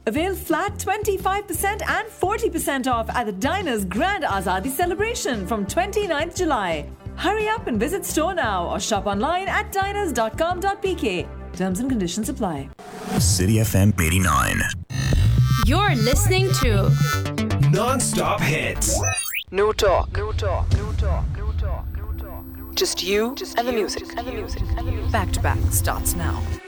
Avail flat 25% and 40% off at the Diners Grand Azadi celebration from 29th July. Hurry up and visit store now or shop online at diners.com.pk. Terms and conditions apply. City FM 89. You're listening to Non-stop hits. No talk. Just you and the music. Back to back starts now.